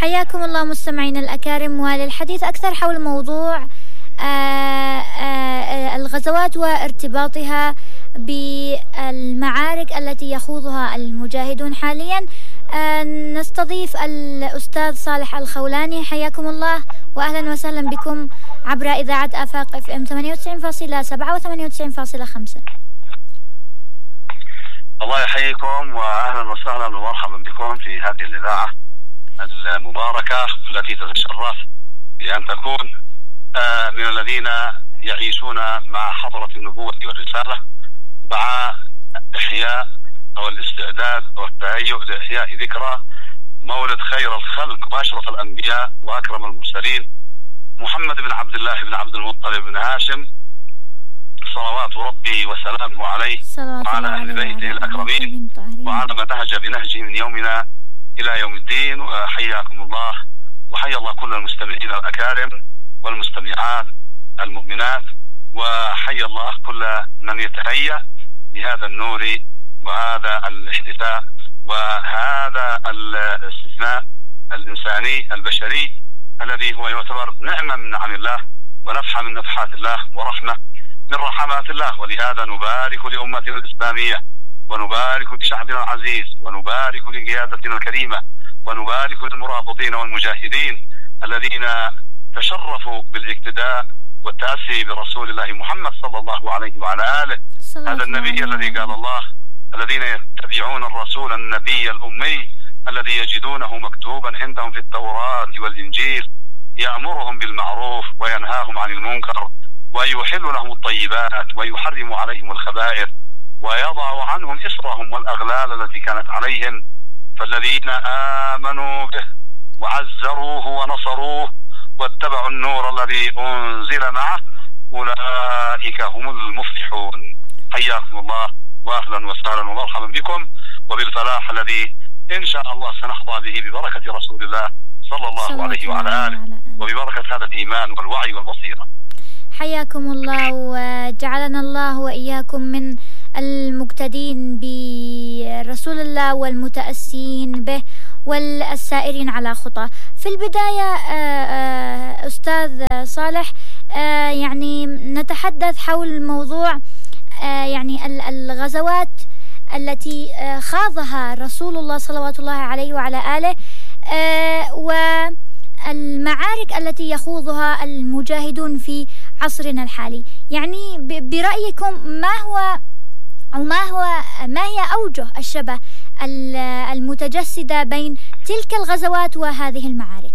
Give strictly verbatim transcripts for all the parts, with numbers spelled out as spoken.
حياكم الله مستمعين الأكارم، وللحديث أكثر حول موضوع آآ آآ الغزوات وارتباطها بالمعارك التي يخوضها المجاهدون حاليا، نستضيف الأستاذ صالح الخولاني. حياكم الله وأهلا وسهلا بكم عبر إذاعة آفاق اف ام ثمانية وتسعين فاصلة سبعة وثمانية وتسعين فاصلة خمسة. الله يحييكم وأهلا وسهلا ومرحبا بكم في هذه الإذاعة المباركة التي تتشرف بأن تكون من الذين يعيشون مع حضرة النبوة والرسالة مع إحياء أو الاستعداد والتهيؤ لإحياء ذكرى مولد خير الخلق وأشرف الأنبياء وأكرم المرسلين محمد بن عبد الله بن عبد المطلب بن هاشم صلوات ربي وسلامه عليه وعلى أهل بيته الأكرمين وعلى من نهج بنهجه من يومنا إلى يوم الدين. وحياكم الله وحيا الله كل المستمعين الأكارم والمستمعات المؤمنات، وحيا الله كل من يتهيأ لهذا النور وهذا الاحتفاء وهذا الاستثناء الإنساني البشري الذي هو يعتبر نعمة من نعم الله ونفحة من نفحات الله ورحمة من رحمات الله. ولهذا نبارك لأمتنا الإسلامية ونبارك لشعبنا العزيز ونبارك لقيادتنا الكريمة ونبارك للمرابطين والمجاهدين الذين تشرفوا بالاقتداء والتأسي برسول الله محمد صلى الله عليه وعلى آله، هذا النبي الذي قال الله الذين يتبعون الرسول النبي الأمي الذي يجدونه مكتوبا عندهم في التوراة والإنجيل يأمرهم بالمعروف وينهاهم عن المنكر ويحل لهم الطيبات ويحرم عليهم الخبائث ويضع عنهم إصرهم والأغلال التي كانت عليهم. فالذين آمنوا به وعزروه ونصروه واتبعوا النور الذي أنزل معه أولئك هم المفلحون. حياكم الله وأهلا وسهلا ومرحبا بكم وبالفلاح الذي إن شاء الله سنحظى به ببركة رسول الله صلى الله عليه وعلى آله وببركة هذا الإيمان والوعي والبصيرة. حياكم الله وجعلنا الله وإياكم من المقتدين برسول الله والمتأسين به والسائرين على خطاه. في البداية أستاذ صالح، يعني نتحدث حول موضوع يعني الغزوات التي خاضها رسول الله صلوات الله عليه وعلى آله والمعارك التي يخوضها المجاهدون في عصرنا الحالي. يعني برأيكم ما هو أو ما هو ما هي أوجه الشبه المتجسدة بين تلك الغزوات وهذه المعارك؟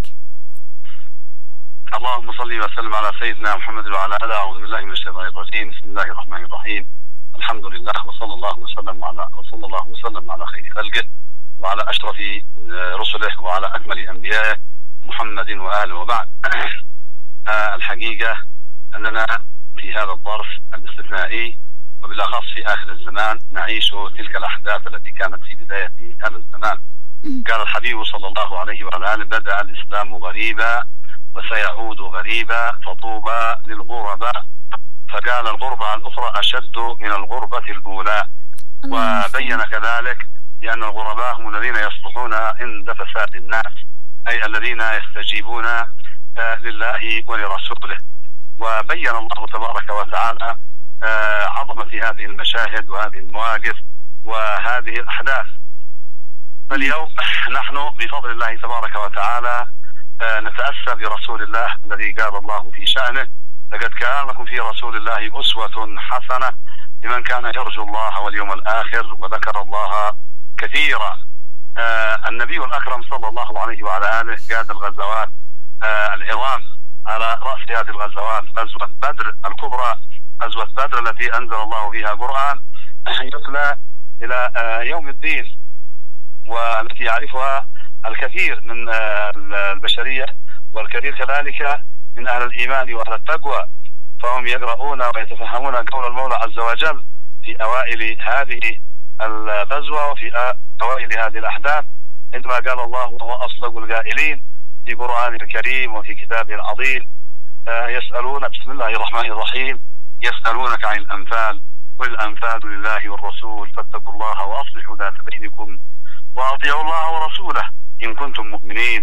اللهم صل وسلم على سيدنا محمد وعلى آله. أعوذ بالله من الشيطان الرجيم. بسم الله الرحمن الرحيم. الحمد لله وصلى الله وسلم على وصلى الله وسلم على خير خلقه وعلى أشرف رسله وعلى أكمل أنبيائه محمد وآله وبعد. آه الحقيقة أننا في هذا الظرف الاستثنائي وبالأخص في آخر الزمان نعيش تلك الأحداث التي كانت في بداية هذا الزمان. قال الحبيب صلى الله عليه وعلى آله: بدأ الإسلام غريبا وسيعود غريبا فطوبى للغرباء. فقال الغربة الأخرى أشد من الغربة الأولى، وبين كذلك بأن الغرباء هم الذين يصلحون عند فساد الناس، أي الذين يستجيبون لله ولرسوله. وبين الله تبارك وتعالى عظمة هذه المشاهد وهذه المواقف وهذه الأحداث. فاليوم نحن بفضل الله تبارك وتعالى نتأسى برسول الله الذي قال الله في شأنه: لقد كان لكم في رسول الله أسوة حسنة لمن كان يرجو الله واليوم الآخر وذكر الله كثيرا. النبي الأكرم صلى الله عليه وعلى آله قاد الغزوات العظام. على رأس هذه الغزوات غزوة بدر الكبرى، غزوة بدر التي أنزل الله فيها قرآن يتلى إلى يوم الدين، والتي يعرفها الكثير من البشرية والكثير كذلك من أهل الإيمان وأهل التقوى، فهم يقرؤون ويتفهمون قول المولى عز وجل في أوائل هذه الغزوة وفي أوائل هذه الأحداث، عندما قال الله وهو أصدق القائلين في قرآن الكريم وفي كتابه العظيم: يسألون بسم الله الرحمن الرحيم يسألونك عن الأنفال قل الأنفال لله والرسول فاتقوا الله وأصلحوا ذات بينكم وأطيعوا الله ورسوله إن كنتم مؤمنين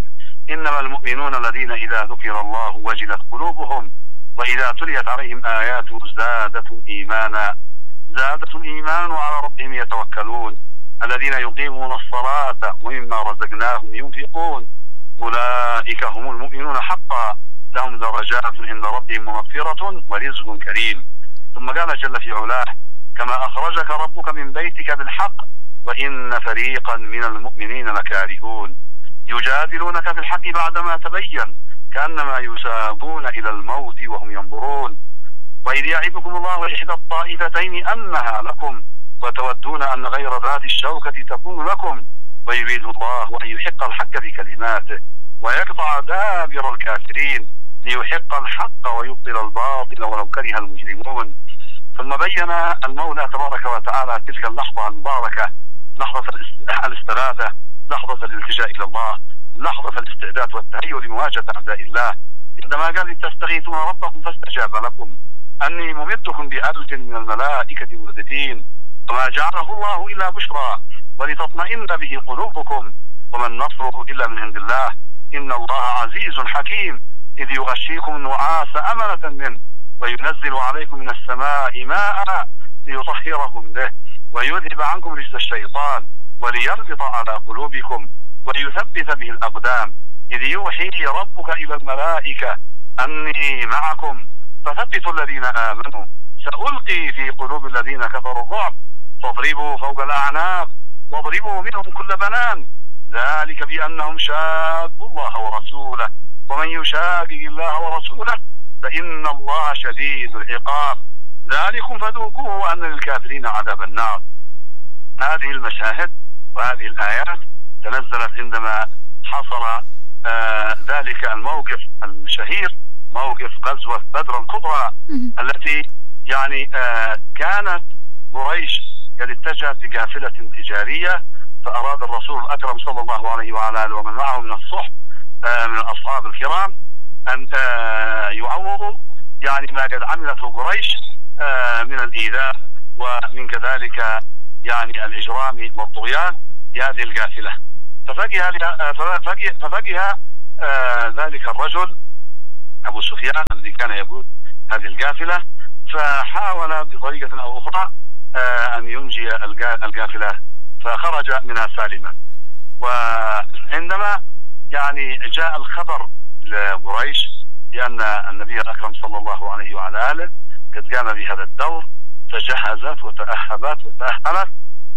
إنما المؤمنون الذين إذا ذكر الله وجلت قلوبهم وإذا تليت عليهم آياته زادتهم إيمانا زادتهم إيمانا وعلى ربهم يتوكلون الذين يقيمون الصلاة ومما رزقناهم ينفقون أولئك هم المؤمنون حقا لهم درجات عند ربهم ومغفرة ورزق كريم. ثم قال جل في علاه كما أخرجك ربك من بيتك بالحق وإن فريقا من المؤمنين لكارهون يجادلونك في الحق بعدما تبين كأنما يساقون إلى الموت وهم ينظرون وإذ يعدكم الله إحدى الطائفتين أنها لكم وتودون أن غير ذات الشوكة تكون لكم ويريد الله أن يحق الحق بكلماته ويقطع دابر الكافرين ليحق الحق ويبطل الباطل ولو كره المجرمون. ثم بين المولى تبارك وتعالى تلك اللحظة المباركة لحظة الاستغاثة لحظة الالتجاء إلى الله لحظة الاستعداد والتهيؤ لمواجهة أعداء الله عندما قال تستغيثون ربكم فاستجاب لكم أني ممدكم بألف من الملائكة مردفين وما جعله الله إلا بشرى ولتطمئن به قلوبكم وما النصر إلا من عند الله إن الله عزيز حكيم إذ يغشيكم النعاس أمنة منه وينزل عليكم من السماء ماء ليطهركم به ويذهب عنكم رجز الشيطان وليربط على قلوبكم ويثبت به الأقدام إذ يوحي ربك إلى الملائكة أني معكم فثبتوا الذين آمنوا سألقي في قلوب الذين كفروا الرعب فاضربوا فوق الأعناق واضربوا منهم كل بنان ذلك بأنهم شاقوا الله ورسوله ومن يشاقق الله ورسوله فإن الله شديد العقاب ذلكم فذوقوه وأن للكافرين عذاب النار. هذه المشاهد وهذه الآيات تنزلت عندما حصل آه ذلك الموقف الشهير موقف غزوة بدر الكبرى التي يعني آه كانت قريش قد اتجهت بقافلة تجارية فأراد الرسول الأكرم صلى الله عليه وعلى آله ومن معه من الصحب آه من الأصحاب الكرام أن آه يعوضوا يعني ما قد عملته قريش آه من الإيذاء ومن كذلك يعني الإجرام والطغيان بهذه القافلة. ففقه ففقه آه ذلك الرجل أبو سفيان الذي كان يقود هذه القافلة فحاول بطريقة أو أخرى آه أن ينجي القافلة فخرج منها سالما. وعندما يعني جاء الخبر لقريش بأن النبي الأكرم صلى الله عليه وعلى آله قد قام بهذا الدور تجهزت وتأهبت وتأهلت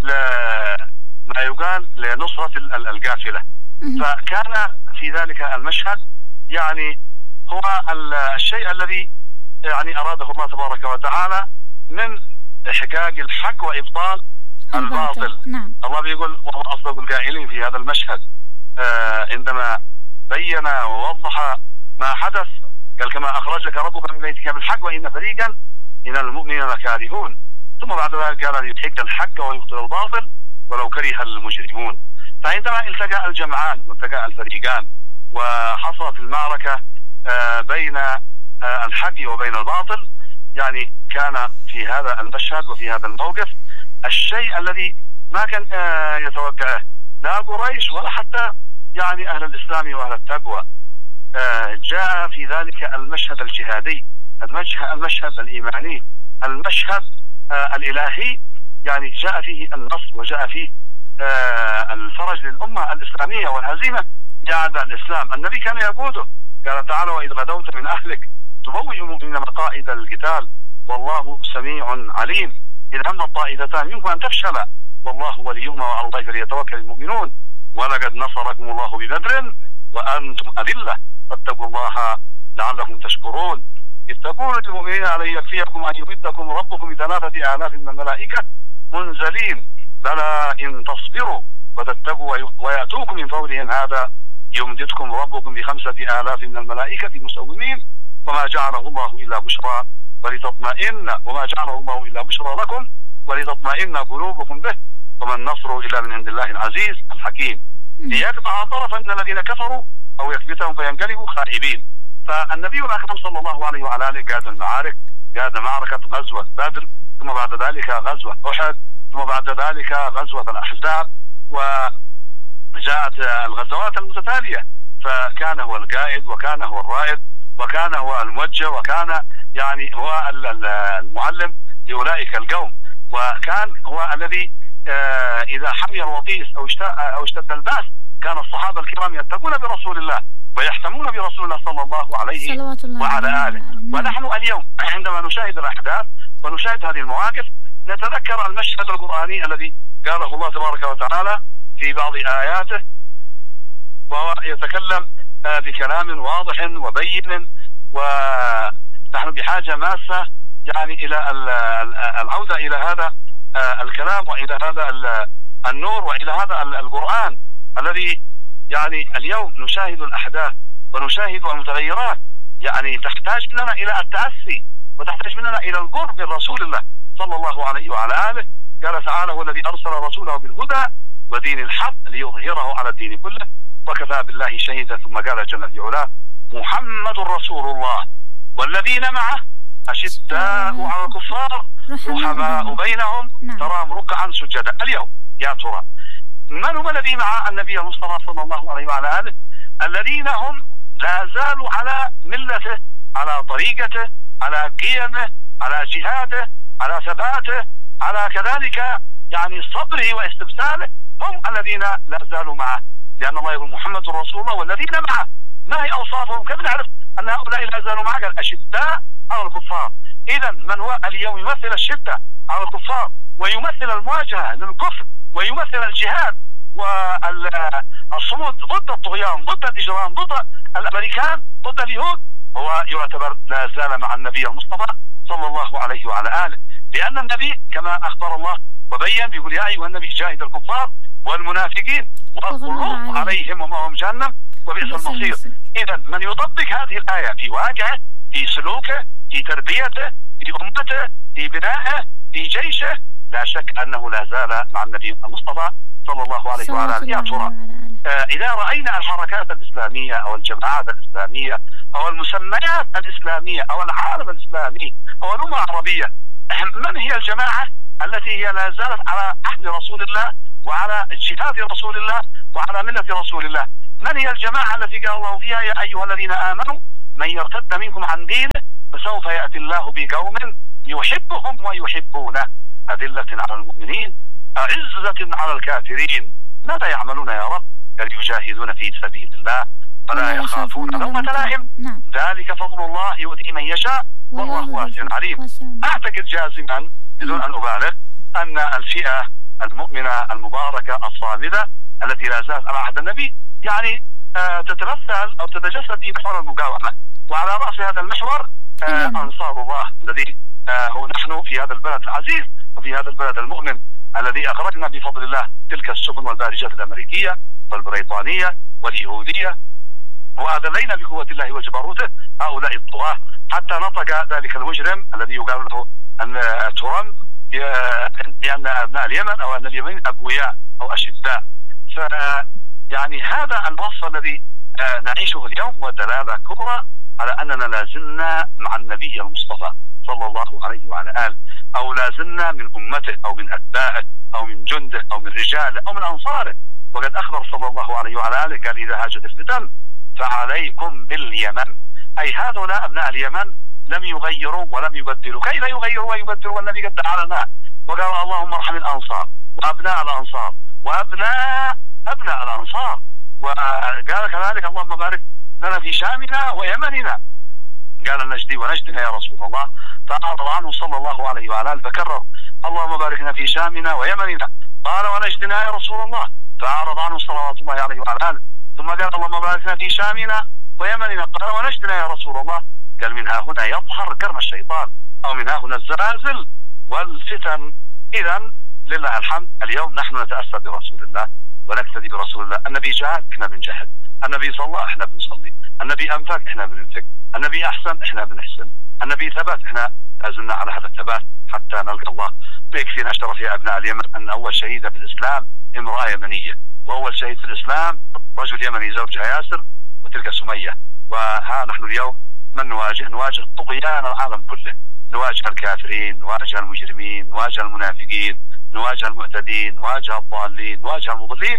لما يقال لنصرة القافلة. فكان في ذلك المشهد يعني هو الشيء الذي يعني أراده الله تبارك وتعالى من إحقاق الحق وإبطال الباطل. نعم. الله بيقول وهو أصدق القائلين في هذا المشهد آه عندما بين ووضح ما حدث قال كما أخرجك ربك من بيتك بالحق وإن فريقا من المؤمنين لكارهون ثم بعد ذلك قال يحق الحق ويبطل الباطل ولو كره المجرمون. فعندما التقى الجمعان والتقى الفريقان وحصلت المعركة آه بين آه الحق وبين الباطل يعني كان في هذا المشهد وفي هذا الموقف الشيء الذي ما كان آه يتوقعه لا قريش ولا حتى يعني أهل الإسلام وأهل التقوى. آه جاء في ذلك المشهد الجهادي المشهد الإيماني المشهد آه الإلهي يعني جاء فيه النصر وجاء فيه آه الفرج للأمة الإسلامية والهزيمة لأعداء الإسلام. النبي كان يقوده قال تعالى وإذ غدوت من أهلك تبوئ المؤمنين مقاعد القتال والله سميع عليم إذ هم الطائفتان منكم أن تفشل والله وليهما وعلى الله فليتوكل المؤمنون ولقد نصركم الله ببدر وأنتم أذلة فاتقوا الله لعلكم تشكرون إذ تقول للمؤمنين ألن يكفيكم أن يمدكم ربكم بثلاثة آلاف من الملائكة منزلين بلى إن تصبروا وتتقوا ويأتوكم من فورهم هذا يمددكم ربكم بخمسة آلاف من الملائكة مسومين وما جعله الله إلا بشرى ولتطمئن وما جعله الله إلا بشرى لكم ولتطمئن قلوبكم به وما النصر إلا من عند الله العزيز الحكيم ليقطع طرفا من الذين كفروا أو يكبتهم فينقلبوا خائبين. فالنبي الأكرم صلى الله عليه وعلى آله قاد المعارك قاد معركة غزوة بدر ثم بعد ذلك غزوة أحد ثم بعد ذلك غزوة الأحزاب وجاءت الغزوات المتتالية. فكان هو القائد، وكان هو الرائد، وكان هو الموجه، وكان يعني هو المعلم لأولئك القوم، وكان هو الذي إذا حمي الوطيس أو أو اشتد الباس كان الصحابة الكرام يتقون برسول الله ويحتمون برسول الله صلى الله عليه وعلى آله. ونحن اليوم عندما نشاهد الأحداث ونشاهد هذه المواقف نتذكر المشهد القرآني الذي قاله الله تبارك وتعالى في بعض آياته، وهو يتكلم بكلام واضح وبين، ونحن بحاجة ماسة يعني إلى العودة إلى هذا الكلام وإلى هذا النور وإلى هذا القرآن الذي يعني اليوم نشاهد الأحداث ونشاهد المتغيرات، يعني تحتاج مننا إلى التأسي وتحتاج مننا إلى القرب من رسول الله صلى الله عليه وعلى آله. قال تعالى: هو الذي أرسل رسوله بالهدى ودين الحق ليظهره على الدين كله وكفى بالله شهيدا. ثم قال جل في علاه: محمد رسول الله والذين معه أشداء على الكفار رحماء بينهم تراهم ركعا سجدا. اليوم يا ترى من هم الذي مع النبي المصطفى صلى الله عليه وعلى آله؟ الذين هم لا زالوا على ملته، على طريقته، على قيمه، على جهاده، على ثباته، على كذلك يعني صبره واستبساله، هم الذين لا زالوا معه، لأن الله يقول محمد رسول الله والذين معه. ما هي أوصافهم؟ كيف نعرف أن هؤلاء لا زالوا معه؟ قال: أشداء على الكفار. إذا من هو اليوم يمثل الشدة على الكفار ويمثل المواجهة للكفر ويمثل الجهاد والصمود ضد الطغيان، ضد الإجرام، ضد الأمريكان، ضد اليهود، هو يعتبر لا زال مع النبي المصطفى صلى الله عليه وعلى آله، لأن النبي كما أخبر الله وبين بيقول: يا أيها النبي جاهد الكفار والمنافقين واغلظ عليهم ومأواهم جهنم وبئس المصير. إذا من يطبق هذه الآية في واقعه، في سلوكه، في تربيته، في أمته، في بنائه، في جيشه، لا شك أنه لا زال مع النبي المصطفى صلى الله عليه وعلى آله. يا ترى آه إذا رأينا الحركات الإسلامية أو الجماعات الإسلامية أو المسميات الإسلامية أو العالم الإسلامي أو الأمة العربية، من هي الجماعة التي هي لا زالت على عهد رسول الله وعلى جهاد رسول الله وعلى ملة رسول الله؟ من هي الجماعة التي قال الله فيها: يا أيها الذين آمنوا من يرتد منكم عن دينه فسوف يأتي الله بقوم يحبهم ويحبونه أذلة على المؤمنين أعزة على الكافرين ماذا يعملون يا رب؟ بل يجاهدون في سبيل الله ولا يخافون لومة لائم. ذلك فضل الله يؤتي من يشاء والله واسع عليم. أعتقد جازما بدون أن أبالغ أن الفئة المؤمنة المباركة الصامدة التي لا زالت على عهد النبي يعني آه تتمثل أو تتجسد في محور المقاومة، وعلى رأس هذا المحور آه أنصار الله الذي آه هو نحن في هذا البلد العزيز وفي هذا البلد المؤمن الذي أخرجنا بفضل الله تلك السفن والبارجات الأمريكية والبريطانية واليهودية، وأذلينا بقوة الله وجبروته هؤلاء الطغاة حتى نطق ذلك المجرم الذي يقال له أن ترامب بأن أبناء اليمن أو أن اليمن أقوياء أو أشداء. ف يعني هذا الوصف الذي نعيشه اليوم هو دلالة كبرى على أننا لازلنا مع النبي المصطفى صلى الله عليه وعلى آله، أو لازلنا من أمته أو من أتباعه أو من جنده أو من رجاله أو من أنصاره. وقد أخبر صلى الله عليه وعلى آله قال: إذا هاجت الفتن فعليكم باليمن. أي هؤلاء أبناء اليمن لم يغيروا ولم يبدلوا. كيف يغيروا ويبدلوا والنبي قد دعا وقال: اللهم ارحم الأنصار وأبناء الأنصار وأبناء أبناء الأنصار. وقال كذلك: اللهم بارك لنا في شامنا ويمننا. قال النجدي: ونجدنا يا رسول الله. فأعرض عنه صلى الله عليه وعلى آله فكرر: اللهم باركنا في شامنا ويمننا. قال: ونجدنا يا رسول الله. فأعرض عنه صلوات الله عليه وعلى آله ثم قال: اللهم باركنا في شامنا ويمننا. قال: ونجدنا يا رسول الله. قال: من ها هنا يظهر كرم الشيطان أو من ها هنا الزلازل والفتن. إذا لله الحمد اليوم نحن نتأسى برسول الله ونقتدي برسول الله. النبي جاهد احنا بنجاهد، النبي صلى احنا بنصلي، النبي انفق احنا بننفق، النبي احسن احنا بنحسن، النبي ثبت احنا لازلنا على هذا الثبات حتى نلقى الله. ويكفي نشرف يا ابناء اليمن ان اول شهيده في الاسلام امراه يمنيه، واول شهيد في الاسلام رجل يمني زوجها ياسر وتلك سميه. وها نحن اليوم من نواجه؟ نواجه طغيان العالم كله، نواجه الكافرين، نواجه المجرمين، نواجه المنافقين، نواجه المعتدين، نواجه الضالين، نواجه المضلين.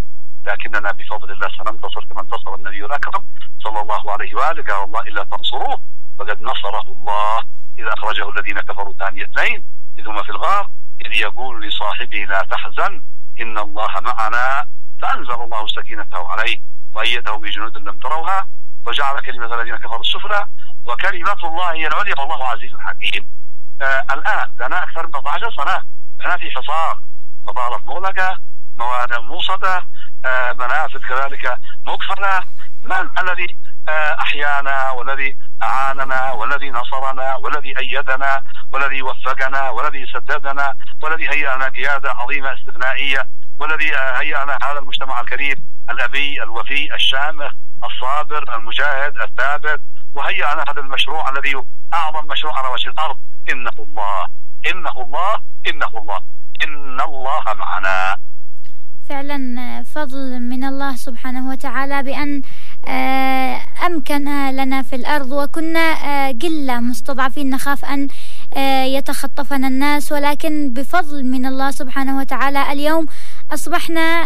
لكننا بفضل الله سننتصر كما انتصر النبي الأكرم صلى الله عليه وآله. قال الله إلا تنصروه فقد نصره الله إذا أخرجه الذين كفروا ثاني اثنين إذ هما في الغار إذ يقول لصاحبه لا تحزن إن الله معنا فأنزل الله سكينته عليه وأيده بجنود لم تروها وجعل كلمة الذين كفروا السفلى وكلمة الله هي العليا والله عزيز حكيم. آه الآن لنا أكثر من اثنتا عشرة سنة، لنا في حصار، مطارات مغلقة، موانئ موصدة، آه منافذ كذلك مقفلة. من الذي آه أحيانا والذي أعاننا والذي نصرنا والذي أيدنا والذي وفقنا والذي سددنا والذي هيأنا قيادة عظيمة استثنائية والذي هيأنا هذا المجتمع الكريم الأبي الوفي الشامخ الصابر المجاهد الثابت، وهيأنا هذا المشروع الذي أعظم مشروع على وجه الأرض. إنه الله إنه الله إنه الله إن الله معنا. فعلا فضل من الله سبحانه وتعالى بأن أمكن لنا في الأرض، وكنا قلة مستضعفين نخاف أن يتخطفنا الناس، ولكن بفضل من الله سبحانه وتعالى اليوم أصبحنا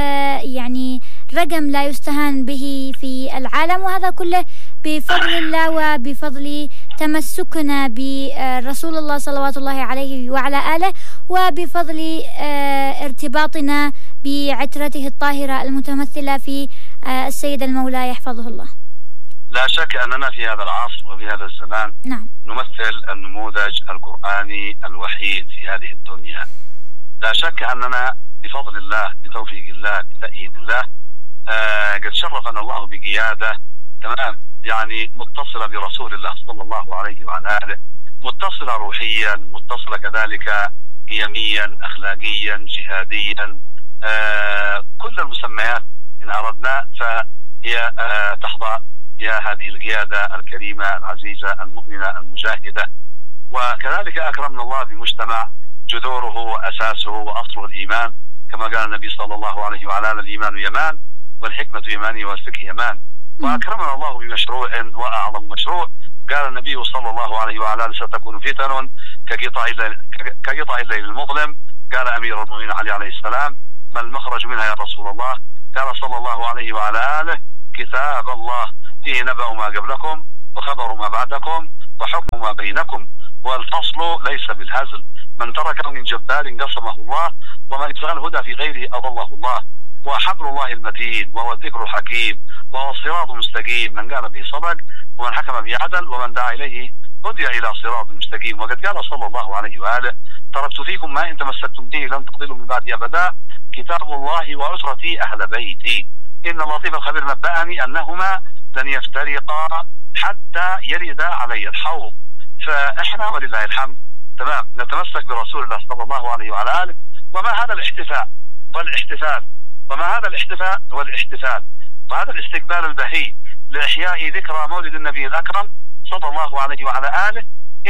يعني رقم لا يستهان به في العالم، وهذا كله بفضل الله وبفضل تمسكنا برسول الله صلوات الله عليه وعلى آله، وبفضل ارتباطنا بعترته الطاهرة المتمثلة في السيد المولى يحفظه الله. لا شك أننا في هذا العصر وفي هذا الزمان نعم. نمثل النموذج القرآني الوحيد في هذه الدنيا. لا شك أننا بفضل الله بتوفيق الله بتأييد الله آه قد شرفنا الله بقيادة تمام يعني متصلة برسول الله صلى الله عليه وعلى آله، متصلة روحيا، متصلة كذلك قيميا أخلاقيا جهاديا، آه كل المسميات إن أردنا فهي آه تحظى بها هذه القيادة الكريمة العزيزة المؤمنة المجاهدة. وكذلك أكرمنا الله بمجتمع جذوره وأساسه وأصله الإيمان، كما قال النبي صلى الله عليه وعلى آله الإيمان يمان والحكمة يمان والفقه يمان. وأكرمنا الله بمشروع هو أعظم مشروع، قال النبي صلى الله عليه وعلى آله ستكون فتن كقطع الليل كقطع الليل المظلم. قال أمير المؤمنين علي عليه السلام ما المخرج منها يا رسول الله؟ قال صلى الله عليه وعلى آله كتاب الله فيه نبأ ما قبلكم وخبر ما بعدكم وحكم ما بينكم والفصل ليس بالهزل، من تركه من جبار قصمه الله ومن ابتغى الهدى في غيره أضله الله، وحبل الله المتين وهو الذكر الحكيم وهو الصراط المستقيم، من قال به صدق ومن حكم به عدل ومن دعا إليه هدي إلى صراط مستقيم. وقد قال صلى الله عليه وآله تركت فيكم ما إن تمسكتم به لن تضلوا من بعد أبدا كتاب الله وعترتي أهل بيتي، إن اللطيف الخبير نبأني أنهما لن يفترقا حتى يرد علي الحوض. فإحنا ولله الحمد تمام نتمسك برسول الله صلى الله عليه وعلى آله. وما هذا الاحتفاء والاحتفال وما هذا الاحتفاء والاحتفال وهذا الاستقبال البهي لإحياء ذكرى مولد النبي الأكرم صلى الله عليه وعلى آله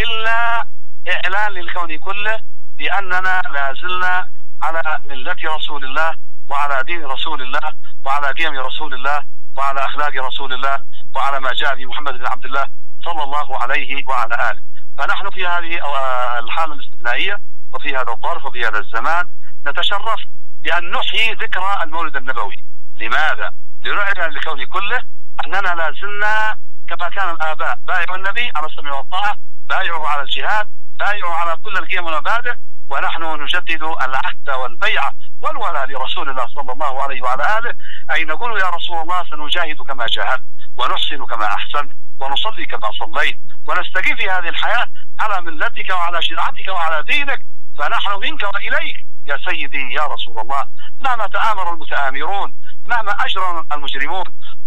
إلا إعلان للكون كله بأننا لازلنا على ملة رسول الله وعلى دين رسول الله وعلى قيم رسول الله وعلى أخلاق رسول الله وعلى ما جاء في محمد بن عبد الله صلى الله عليه وعلى آله. فنحن في هذه الحالة الاستثنائية وفي هذا الظرف وفي هذا الزمان نتشرف بأن نحيي ذكرى المولد النبوي. لماذا؟ لنعلن للكون كله أننا لازلنا كما كان الآباء بايعوا النبي على السمع والطاعة، بايعوا على الجهاد، بايعوا على كل القيم والمبادئ، ونحن نجدد العهد والبيعة والولاء لرسول الله صلى الله عليه وعلى آله، أي نقول يا رسول الله سنجاهد كما جاهدت ونحسن كما أحسنت ونصلي كما صليت ونستقيم في هذه الحياة على ملتك وعلى شرعتك وعلى دينك، فنحن منك وإليك يا سيدي يا رسول الله مهما تآمر المتآمرون مهما أجرى المجرمون.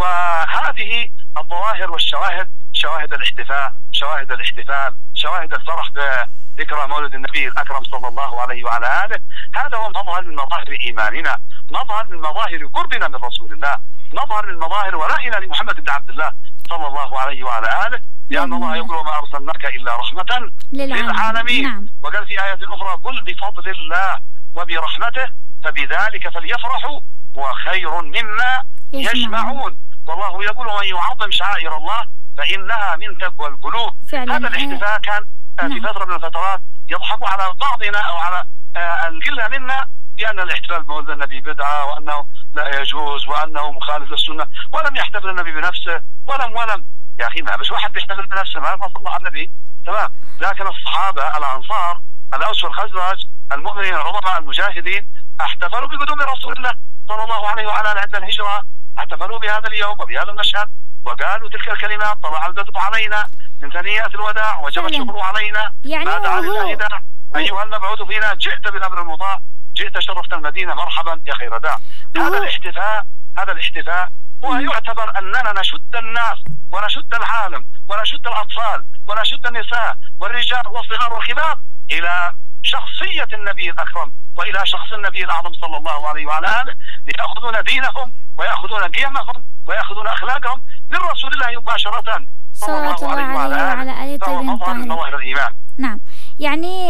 وهذه الظواهر والشواهد شواهد الاحتفاء شواهد الاحتفال شواهد الفرح بذكرى مولد النبي الأكرم صلى الله عليه وعلى آله. هذا هو مظهر من مظاهر إيماننا، مظهر من مظاهر قربنا من رسول الله، مظهر من مظاهر ولائنا لمحمد بن عبد الله صلى الله عليه وعلى آله، لأن الله يقول وما أرسلناك إلا رحمة للعالمين. نعم. وقال في آية أخرى قل بفضل الله وبرحمته فبذلك فليفرحوا وخير مما يجمعون. والله يقول ومن يعظم شعائر الله فإنها من تقوى القلوب. هذا الاحتفاء كان في فترة من الفترات يضحكوا على بعضنا أو على القلة منا بأن الاحتفال بمولد النبي بدعة وأنه لا يجوز وأنه مخالف للسنة، ولم يحتفل النبي بنفسه ولم ولم يا أخي ما مش واحد بيحتفل بنفسه ما صلى على النبي تمام. لكن الصحابة الأنصار الأوس والخزرج المؤمنين العظماء المجاهدين احتفلوا بقدوم رسول الله صلى الله عليه وعلى آله عند الهجرة، احتفلوا بهذا اليوم وبهذا المشهد وقالوا تلك الكلمات: طلع البدر علينا من ثنيات الوداع وجب الشكر علينا يعني ما دعا لله داع أيها المبعوث فينا جئت بالأمر المطاع جئت شرفت المدينة مرحبا يا خير داع. هذا الاحتفاء هذا الاحتفاء هو يعتبر أننا نشد الناس ونشد العالم ونشد الأطفال ونشد النساء والرجال والصغار والكبار إلى شخصية النبي الأكرم وإلى شخص النبي الأعظم صلى الله عليه وعلى آله، ليأخذون دينهم ويأخذون قيمهم ويأخذون أخلاقهم من رسول الله مباشرة صلى الله عليه وعلى آله. فهو مظهر من مظاهر الإيمان. نعم، يعني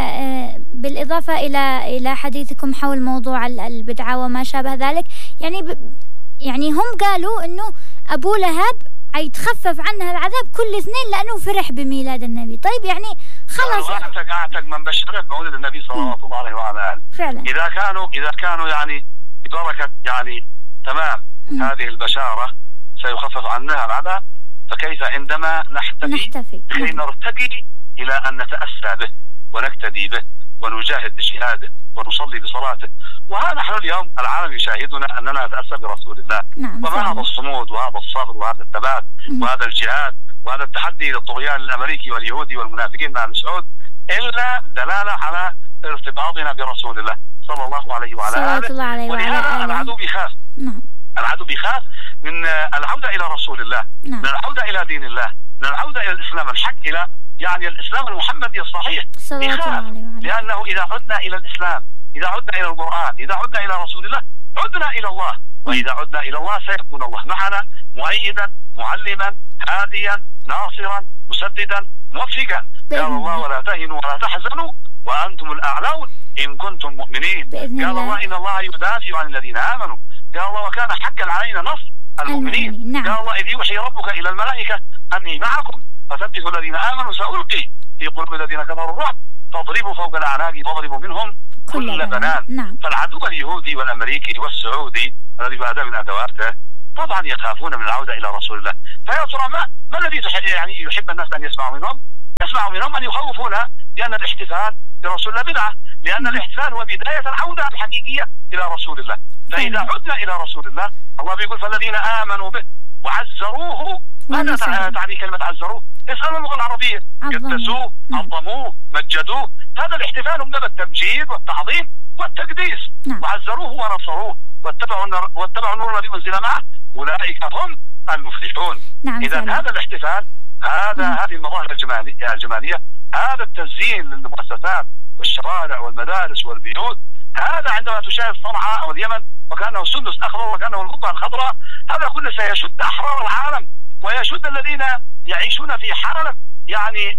بالإضافة إلى إلى حديثكم حول موضوع البدعة وما شابه ذلك، يعني يعني هم قالوا إنه أبو لهب يتخفف عنها العذاب كل اثنين لأنه فرح بميلاد النبي. طيب يعني خلاص أعتق أعتق من بشره بمولد النبي صلى الله عليه وعلى آله. فعلا إذا كانوا إذا كانوا يعني ببركة يعني تمام م. هذه البشارة سيخفف عنها العذاب، فكيف عندما نحتفي نحتفي كي نرتقي إلى أن نتأسى به ونقتدي به ونجاهد بجهاده ونصلي بصلاته. وها نحن اليوم العالم يشاهدنا أننا نتأسى برسول الله. نعم وما هذا الصمود وهذا الصبر وهذا الثبات وهذا الجهاد وهذا التحدي للطغيان الأمريكي واليهودي والمنافقين مع السعود إلا دلالة على ارتباطنا برسول الله صلى الله عليه وعلى آله. ولهذا العدو بيخاف. نعم. العدو بيخاف من العودة إلى رسول الله. نعم. من العودة إلى دين الله، من العودة إلى الإسلام الحق، إلى يعني الإسلام المحمدي الصحيح. بيخاف لأنه إذا عدنا إلى الإسلام، إذا عدنا إلى القرآن، إذا عدنا إلى رسول الله، عدنا إلى الله. وإذا عدنا إلى الله سيكون الله معنا مؤيدا معلما هاديا ناصرا مسددا موفقا. قال الله: ولا تهنوا ولا تحزنوا وأنتم الأعلون إن كنتم مؤمنين. قال الله: إن الله يدافع عن الذين آمنوا. قال الله: وكان حقا علينا نصر المؤمنين. نعم. قال الله: إذ يوحي ربك إلى الملائكة أني معكم فثبتوا الذين آمنوا سألقي في قلوب الذين كفروا الرعب فاضربوا فوق الأعناق واضربوا منهم كل بنان. نعم. فالعدو اليهودي والأمريكي والسعودي الذي بأداة من أدواته طبعا يخافون من العودة إلى رسول الله. فيا ترى ما ما الذي يعني يحب الناس أن يسمعوا منهم؟ يسمعوا منهم أن يخوفونا بأن الاحتفال برسول الله بدعة، لأن الاحتفال هو بداية العودة الحقيقية إلى رسول الله. فإذا عدنا إلى رسول الله، الله بيقول: فالذين آمنوا به وعزروه. ماذا تعني كلمة عزروه؟ اسألوا اللغة العربية. قدسوه، عظموه، مجدوه. هذا الاحتفال هم بالتمجيد والتعظيم والتقديس. نعم. وعزروه ونصروه واتبعوا النور واتبعوا النور الذي أنزل معه أولئك هم المفلحون. نعم. إذا هذا الاحتفال، هذا مم. هذه المظاهر الجمالية الجمالية، هذا التزيين للمؤسسات والشوارع والمدارس والبيوت، هذا عندما تشاهد صنعاء أو اليمن وكأنه سندس أخضر وكأنه القطة الخضراء، هذا كله سيشد أحرار العالم ويشد الذين يعيشون في حالة يعني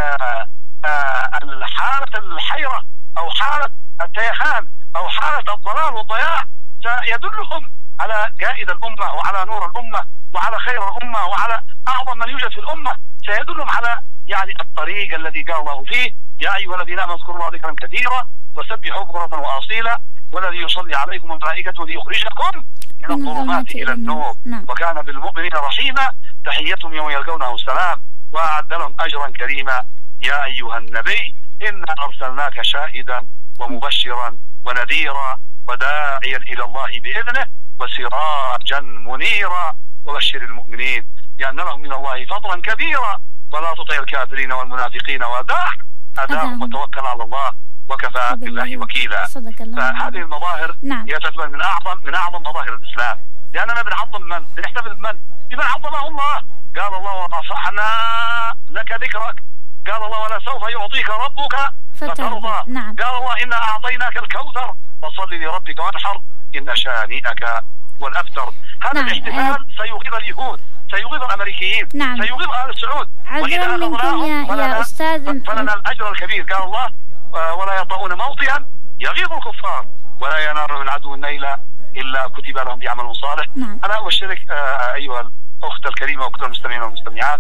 حالة الحيرة أو حالة التيخان أو حالة الضلال والضياع. سيدلهم على قائد الأمة وعلى نور الأمة وعلى خير الأمة وعلى أعظم من يوجد في الأمة. سيدلهم على يعني الطريق الذي قال الله فيه: يا أيها الذين آمنوا اذكروا الله ذكرا كثيرا وسبحوا بكرة وأصيلا والذي يصلي عليكم وملائكته ليخرجكم من الظلمات إلى النور. نعم. وكان بالمؤمنين رحيما تحيتهم يوم يلقونه السلام وأعد لهم أجرا كريما. يا أيها النبي إنا أرسلناك شاهدا ومبشرا ونذيرا وداعيا إلى الله بإذنه وسراجا منيرا وبشر المؤمنين بأن لهم من الله فضلا كبيرا ولا تطع الكافرين والمنافقين ودع أداهم وتوكل على الله وكفى بالله وكيلا. فهذه المظاهر نعم. هي تعتبر من أعظم من أعظم مظاهر الإسلام، لأننا بنعظم من؟ بنحتفل بمن؟ بمن عظمه الله. قال الله: ورفعنا لك ذكرك. قال الله: ولا سوف يعطيك ربك فترضى. نعم. قال الله: إنا أعطيناك الكوثر فصل لربك وانحر إن شانئك والأبتر. هذا نعم. الاحتفال سيغيظ اليهود، سيغيظ الأمريكيين، نعم. سيغيظ أهل السعود. عذرا منكم يا, يا أستاذ فلنا الأجر الكبير. قال الله: ولا يطؤون موطئا يغيظ الكفار ولا ينال من عدو نيلا إلا كتب لهم بعمل صالح. نعم. أنا أشارك أيها الأخت الكريمة وكل المستمعين والمستمعات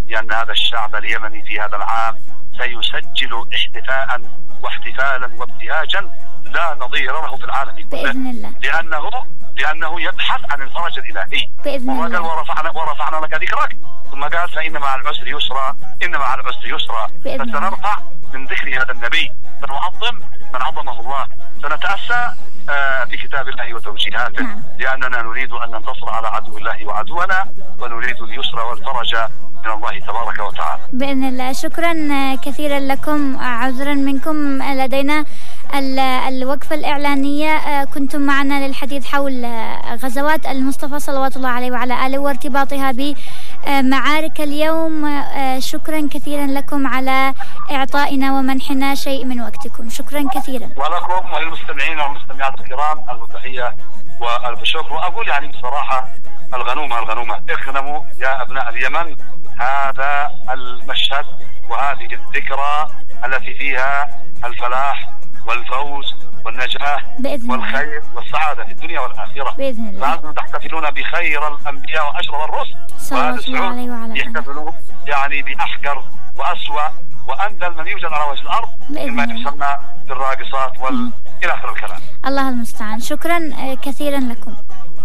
لأن هذا الشعب اليمني في هذا العام سيسجل احتفاء واحتفالا وابتهاجا لا نظير له في العالم كله، بإذن الله. لأنه لأنه يبحث عن الفرج الإلهي. بإذن الله. قال ورفعنا ورفعنا لك ذكرك، ثم قال فإن مع العسر يسرا، إن مع العسر يسرا. فسنرفع من ذكر هذا النبي، سنعظم من عظمه الله، سنتأسى آه بكتاب الله وتوجيهاته. نعم. لأننا نريد أن ننتصر على عدو الله وعدونا، ونريد اليسر والفرج من الله تبارك وتعالى بإذن الله. شكرا كثيرا لكم. عذرا منكم لدينا الوقفة الإعلانية. كنتم معنا للحديث حول غزوات المصطفى صلوات الله عليه وعلى آله وارتباطها بمعارك اليوم. شكرا كثيرا لكم على إعطائنا ومنحنا شيء من وقتكم. شكرا كثيرا. ولكم وللمستمعين والمستمعات الكرام التحية والشكر. وأقول يعني بصراحة الغنومة الغنومة اغنموا يا أبناء اليمن هذا المشهد وهذه الذكرى التي فيها الفلاح والفوز والنجاح والخير والسعادة في الدنيا والآخرة بإذن الله. فأنتم تحتفلون بخير الأنبياء وأشرف الرسل، وأهل السعود يحتفلون يعني بأحقر وأسوأ وأنذل من يوجد على وجه الأرض مما يسمى بالراقصات وإلى آخر الكلام. الله المستعان. شكرا كثيرا لكم.